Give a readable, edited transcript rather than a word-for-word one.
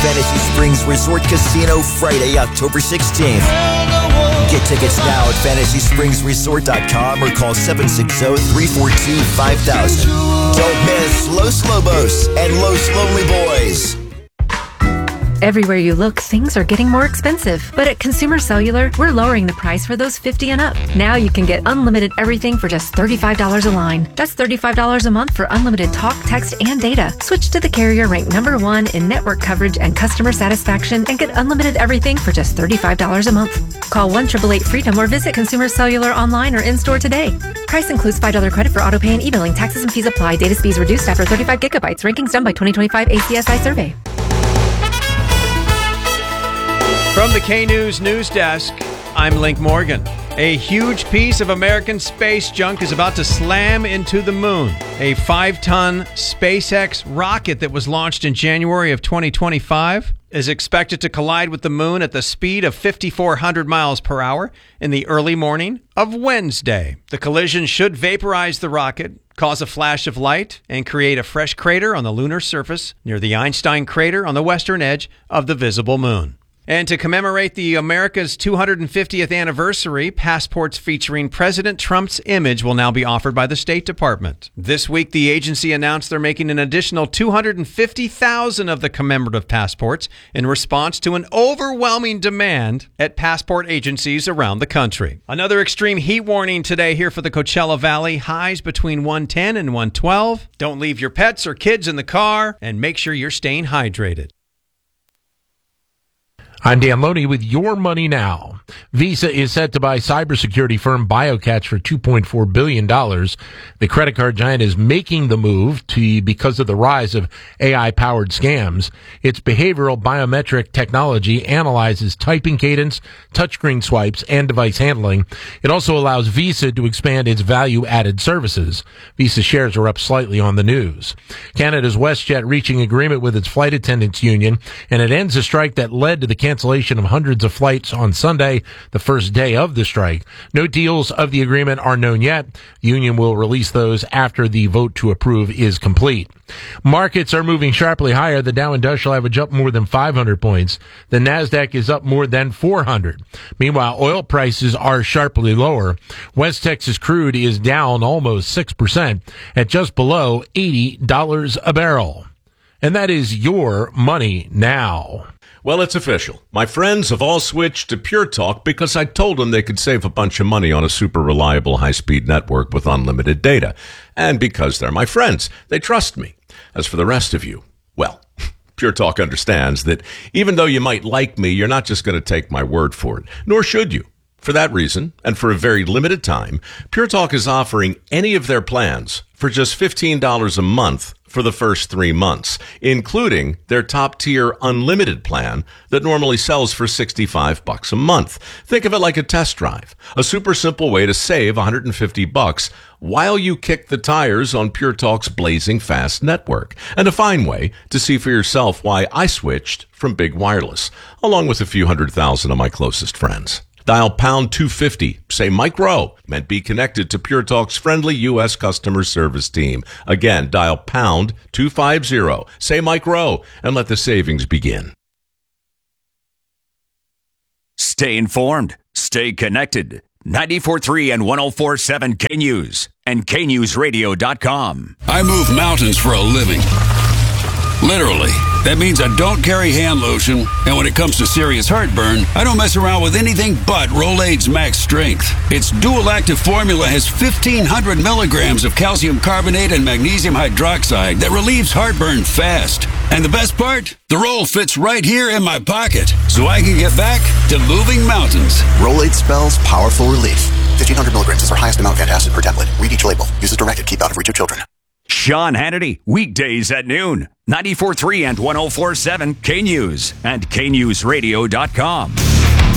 Fantasy Springs Resort Casino Friday, October 16th. Get tickets now at FantasySpringsResort.com or call 760-342-5000. Don't miss Los Lobos and Los Lonely Boys. Everywhere you look, things are getting more expensive. But at Consumer Cellular, we're lowering the price for those 50 and up. Now you can get unlimited everything for just $35 a line. That's $35 a month for unlimited talk, text, and data. Switch to the carrier ranked #1 in network coverage and customer satisfaction and get unlimited everything for just $35 a month. Call 1-888-FREEDOM or visit Consumer Cellular online or in-store today. Price includes $5 credit for auto pay and e-billing. Taxes and fees apply. Data speeds reduced after 35 gigabytes. Rankings done by 2025 ACSI survey. From the K-News News Desk, I'm Link Morgan. A huge piece of American space junk is about to slam into the moon. A 5-ton SpaceX rocket that was launched in January of 2025 is expected to collide with the moon at the speed of 5,400 miles per hour in the early morning of Wednesday. The collision should vaporize the rocket, cause a flash of light, and create a fresh crater on the lunar surface near the Einstein crater on the western edge of the visible moon. And to commemorate the America's 250th anniversary, passports featuring President Trump's image will now be offered by the State Department. This week, the agency announced they're making an additional 250,000 of the commemorative passports in response to an overwhelming demand at passport agencies around the country. Another extreme heat warning today here for the Coachella Valley. Highs between 110 and 112. Don't leave your pets or kids in the car, and make sure you're staying hydrated. I'm Dan Loney with Your Money Now. Visa is set to buy cybersecurity firm BioCatch for $2.4 billion. The credit card giant is making the move because of the rise of AI-powered scams. Its behavioral biometric technology analyzes typing cadence, touchscreen swipes, and device handling. It also allows Visa to expand its value-added services. Visa shares are up slightly on the news. Canada's WestJet reaching agreement with its flight attendants union, and it ends a strike that led to the cancellation of hundreds of flights on Sunday, the first day of the strike. No deals of the agreement are known yet. The union will release those after the vote to approve is complete. Markets are moving sharply higher. The Dow Industrial Average up more than 500 points. The Nasdaq is up more than 400. Meanwhile, oil prices are sharply lower. West Texas crude is down almost 6% at just below $80 a barrel. And that is Your Money Now. Well, it's official. My friends have all switched to Pure Talk because I told them they could save a bunch of money on a super reliable high-speed network with unlimited data. And because they're my friends, they trust me. As for the rest of you, well, Pure Talk understands that even though you might like me, you're not just going to take my word for it, nor should you. For that reason, and for a very limited time, Pure Talk is offering any of their plans for just $15 a month for the first 3 months, including their top-tier unlimited plan that normally sells for $65 a month. Think of it like a test drive, a super simple way to save $150 while you kick the tires on Pure Talk's blazing fast network, and a fine way to see for yourself why I switched from Big Wireless, along with a few 100,000 of my closest friends. Dial pound 250, say Mike Rowe, and be connected to Pure Talk's friendly U.S. customer service team. Again, dial pound 250, say Mike Rowe, and let the savings begin. Stay informed. Stay connected. 94.3 and 104.7 K-News and KNewsRadio.com. I move mountains for a living. Literally. That means I don't carry hand lotion, and when it comes to serious heartburn, I don't mess around with anything but Rolaids Max Strength. Its dual-active formula has 1,500 milligrams of calcium carbonate and magnesium hydroxide that relieves heartburn fast. And the best part? The roll fits right here in my pocket, so I can get back to moving mountains. Rolaids spells powerful relief. 1,500 milligrams is our highest amount of antacid per tablet. Read each label. Use as directed. Keep out of reach of children. Sean Hannity, weekdays at noon. 94.3 and 104.7 K-News and KNewsRadio.com.